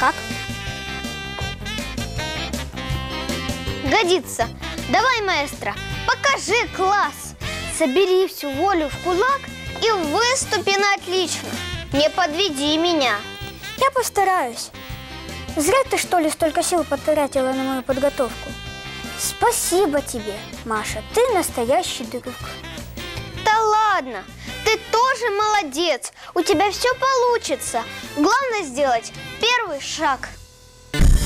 как? Годится. Давай, маэстро, покажи класс. Собери всю волю в кулак и выступи на отлично. Не подведи меня. Я постараюсь. Зря ты, что ли, столько сил потратила на мою подготовку. Спасибо тебе, Маша, ты настоящий друг. Да ладно, ты тоже молодец. У тебя все получится. Главное сделать первый шаг.